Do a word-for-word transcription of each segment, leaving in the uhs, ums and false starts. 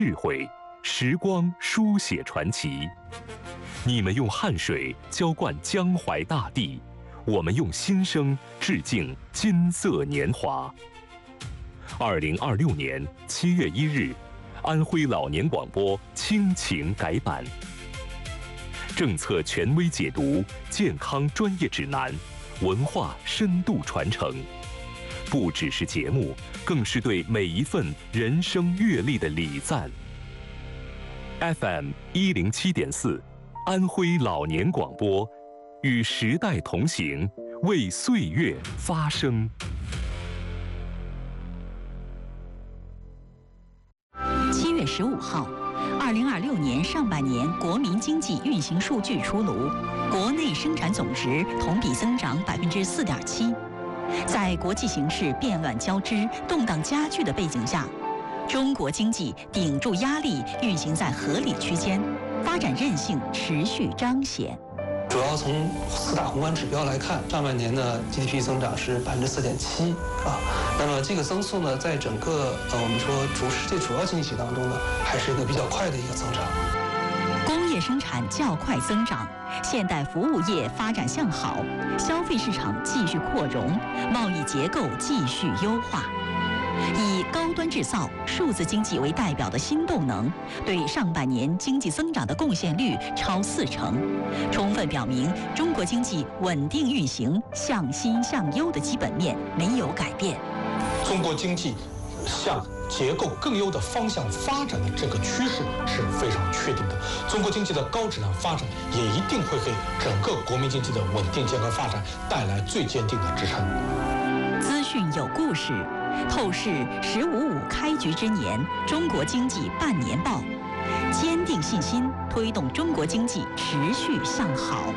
智慧，时光书写传奇。你们用汗水浇灌江淮大地，我们用心声致敬金色年华。二零二六年七月一日，安徽老年广播亲情改版，政策权威解读，健康专业指南，文化深度传承。不只是节目，更是对每一份人生阅历的礼赞。F M 一零七点四，安徽老年广播，与时代同行，为岁月发声。 七月十五号，二零二六年上半年国民经济运行数据出炉，国内生产总值同比增长百分之四点七。在国际形势变乱交织、动荡加剧的背景下，中国经济顶住压力，运行在合理区间，发展韧性持续彰显。 主要从四大宏观指标来看，上半年的 G D P 增长是百分之四点七啊。那么这个增速呢，在整个呃我们说主世界主要经济体当中呢，还是一个比较快的一个增长。 工业生产较快增长，现代服务业发展向好，消费市场继续扩容，贸易结构继续优化。以高端制造、数字经济为代表的新动能，对上半年经济增长的贡献率超四成，充分表明中国经济稳定运行、向新向优的基本面没有改变。 中国经济向结构更优的方向发展的这个趋势是非常确定的。中国经济的高质量发展也一定会给整个国民经济的稳定健康发展带来最坚定的支撑。 资讯有故事，透视“十五五”开局之年中国经济半年报，坚定信心，推动中国经济持续向好。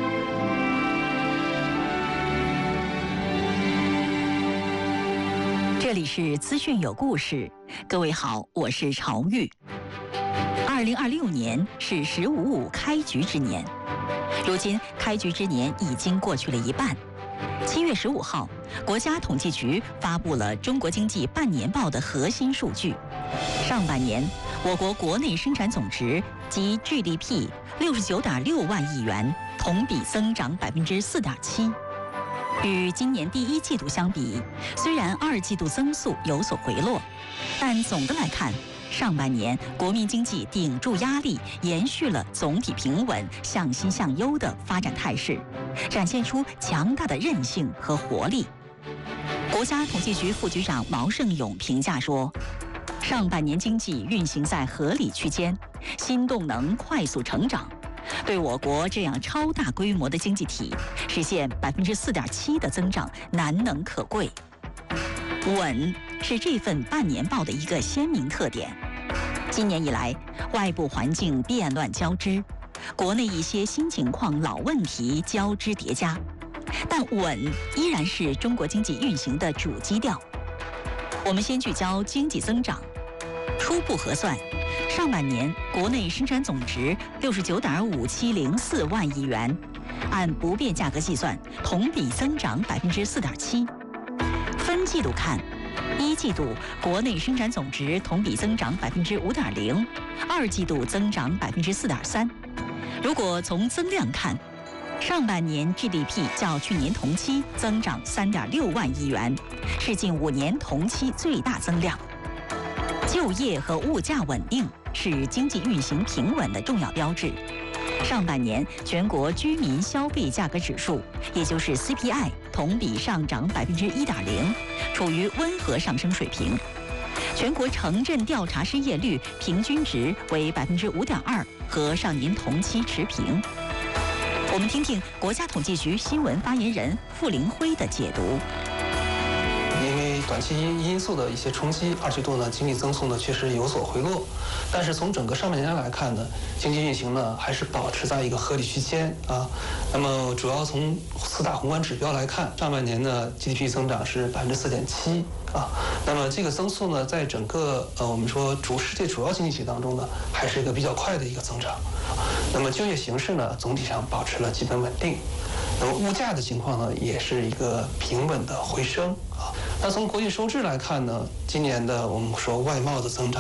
这里是资讯有故事，各位好，我是朝玉。二零二六年是“十五五”开局之年，如今开局之年已经过去了一半。七月十五号，国家统计局发布了中国经济半年报的核心数据。上半年，我国国内生产总值及 G D P 六十九点六万亿元，同比增长百分之四点七。与今年第一季度相比，虽然二季度增速有所回落，但总的来看，上半年国民经济顶住压力，延续了总体平稳、向新向优的发展态势，展现出强大的韧性和活力。国家统计局副局长毛盛勇评价说，上半年经济运行在合理区间，新动能快速成长，对我国这样超大规模的经济体实现百分之四点七的增长难能可贵。稳是这份半年报的一个鲜明特点。今年以来，外部环境变乱交织，国内一些新情况、老问题交织叠加，但稳依然是中国经济运行的主基调。我们先聚焦经济增长，初步核算，上半年国内生产总值六十九点五七零四万亿元，按不变价格计算，同比增长百分之四点七。分季度看，一季度国内生产总值同比增长百分之五点零，二季度增长百分之四点三。如果从增量看，上半年 G D P 较去年同期增长三点六万亿元，是近五年同期最大增量。就业和物价稳定是经济运行平稳的重要标志。上半年全国居民消费价格指数，也就是 C P I， 同比上涨百分之一点零，处于温和上升水平。全国城镇调查失业率平均值为百分之五点二，和上年同期持平。我们听听国家统计局新闻发言人傅凌辉的解读。 因为短期因素的一些冲击，二季度呢经济增速呢确实有所回落，但是从整个上半年来看呢，经济运行呢还是保持在一个合理区间啊。那么主要从四大宏观指标来看，上半年呢 G D P 增长是百分之四点七啊。那么这个增速呢，在整个呃我们说主世界主要经济体当中呢，还是一个比较快的一个增长。那么就业形势呢，总体上保持了基本稳定。那么物价的情况呢，也是一个平稳的回升啊。那从国际收支来看呢，今年的我们说外贸的增长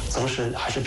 增势还是